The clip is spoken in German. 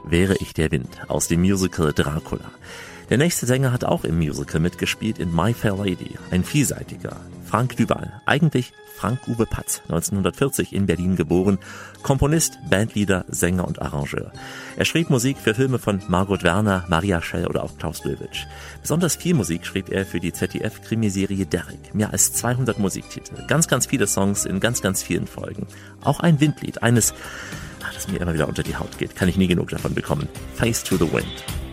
Wäre ich der Wind aus dem Musical Dracula. Der nächste Sänger hat auch im Musical mitgespielt in My Fair Lady, ein vielseitiger. Frank Duval, eigentlich Frank-Uwe Patz, 1940 in Berlin geboren, Komponist, Bandleader, Sänger und Arrangeur. Er schrieb Musik für Filme von Margot Werner, Maria Schell oder auch Klaus Löwitsch. Besonders viel Musik schrieb er für die ZDF-Krimiserie Derrick. Mehr als 200 Musiktitel, ganz, ganz viele Songs in ganz, ganz vielen Folgen. Auch ein Windlied, eines, das mir immer wieder unter die Haut geht, kann ich nie genug davon bekommen. Face to the Wind.